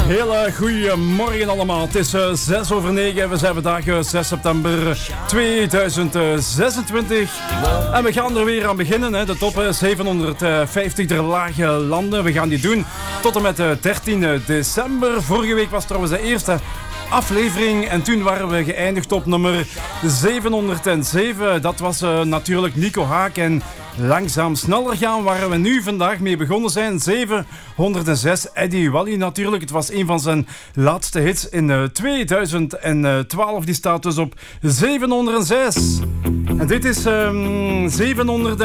Hele goeiemorgen allemaal. Het is 6:06. We zijn vandaag 6 september 2026. En we gaan er weer aan beginnen. Hè. De top 750 der lage landen. We gaan die doen tot en met 13 december. Vorige week was trouwens de eerste aflevering en toen waren we geëindigd op nummer 707. Dat was natuurlijk Nico Haak en Langzaam Sneller Gaan, waar we nu vandaag mee begonnen zijn. 706, Eddie Wally natuurlijk. Het was een van zijn laatste hits in 2012. Die staat dus op 706. En dit is 700.